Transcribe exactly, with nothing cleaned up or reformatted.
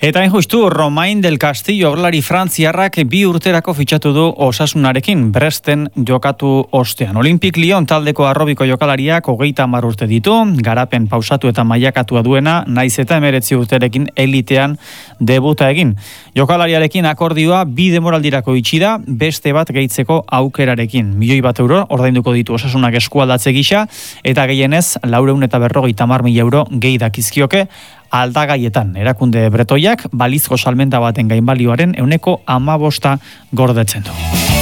Eta hain justu, Romain del Castillo aurrelari frantziarrak bi urterako fitxatu du Osasunarekin, Bresten jokatu ostean. Olympique Lyon taldeko arrobiko jokalariak hogeita hamar urte ditu, garapen pausatu eta mailakatua duena, naiz eta emeretzi urterekin elitean debuta egin. Jokalariarekin akordioa bi demoraldirako itxi da, beste bat gehitzeko aukerarekin. Milioi bat euro ordainduko ditu Osasunak eskualdatze gisa, eta gehienez laurehun eta berrogeita hamar mila euro gehi dakizkioke aldagaietan. Erakunde bretoiak balizko salmenta baten gainbalioaren ehuneko hamabosta gordetzen du.